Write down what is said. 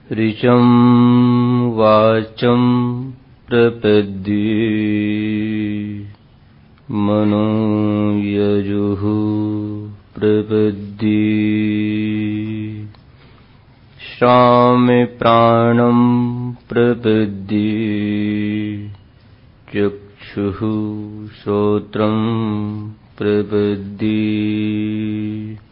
ऋचं वाचं प्रपद्ये मनो यजुः प्रपद्ये श्रामि प्राणं प्रपद्ये चक्षुः श्रोत्रं प्रपद्ये